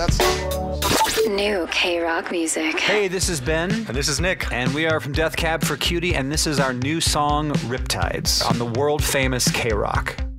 That's New K-Rock music. Hey, this is Ben. And this is Nick. And we are from Death Cab for Cutie, and this is our new song, Riptides, on the world famous K-Rock.